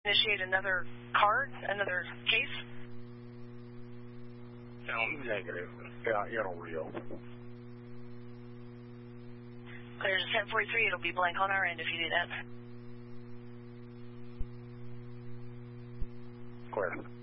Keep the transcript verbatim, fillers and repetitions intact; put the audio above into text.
initiate another card, another case? Sounds negative. Yeah, it'll reel. Clear to ten forty-three. It'll be blank on our end if you do that. Clear.